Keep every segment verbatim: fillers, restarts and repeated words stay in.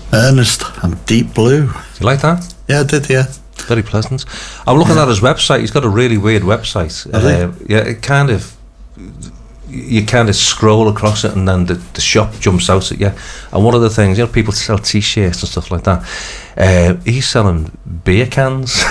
Ernest and Deep Blue. Do you like that? Yeah, I did, yeah. Very pleasant. I'm looking Yeah. at his website. He's got a really weird website. Has he? Uh, yeah, it kind of... You kind of scroll across it and then the, the shop jumps out at you. And one of the things, you know, people sell T-shirts and stuff like that. Uh, he's selling beer cans.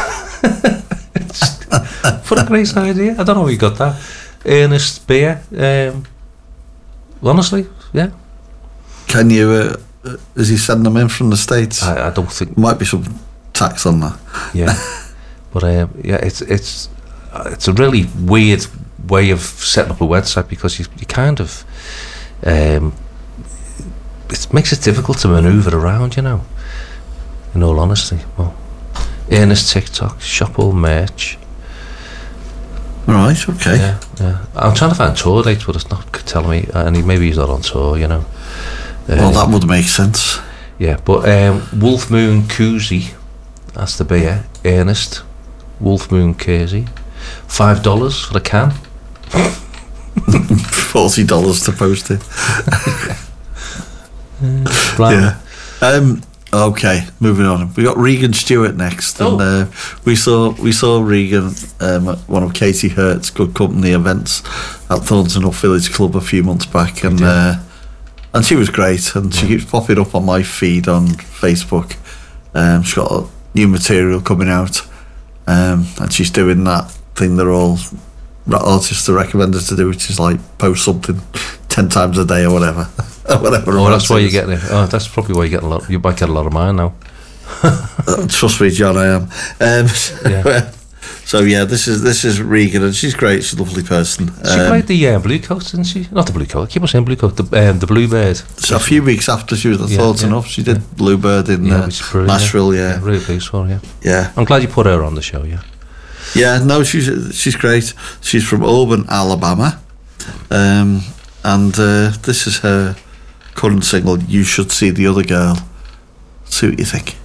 What a great idea. I don't know where he got that. Ernest Beer. Um, honestly, yeah. Can you, uh, is he sending them in from the States? I, I don't think... Might be some tax on that. Yeah. But um, yeah, it's it's it's a really weird way of setting up a website because you, you kind of um, it makes it difficult to manoeuvre around, you know, in all honesty. Well, Ernest TikTok, shop all merch. Right, okay. Yeah, yeah. I'm trying to find tour dates, but it's not telling me, and he, maybe he's not on tour, you know. Uh, Well, that would make sense. Yeah, but um, Wolf Moon Koozie, that's the beer. Ernest Wolf Moon Koozie, five dollars for the can. Forty dollars to post it. Right. Yeah. Um. Okay, moving on. We got Regan Stewart next, and Oh. uh, we saw we saw Regan um, at one of Katie Hurt's Good Company events at Thornton Up Village Club a few months back, and uh, and she was great, and she keeps popping up on my feed on Facebook. Um, she's got new material coming out, um, and she's doing that thing that all artists are recommended to do, which is like post something ten times a day or whatever. whatever. Oh, that's why it you're is. getting it. Oh, that's probably why you're getting a lot. You might get a lot of mine now. Uh, trust me, John, I am. Um, Yeah. So yeah, this is this is Regan, and she's great. She's a lovely person. She Um, played the uh, Blue Coat, didn't she? Not the Blue Coat. I keep on saying Blue Coat. The um, the Bluebird. so a few weeks after she was at Yeah, Thornton yeah, Up, she did yeah. Bluebird in Yeah, uh, which is brilliant, Nashville. Yeah, Really pleased for her. Yeah. yeah, I'm glad you put her on the show. Yeah. yeah. No, she's she's great. She's from Auburn, Alabama, um, and uh, this is her current single. You Should See the Other Girl. See what you think.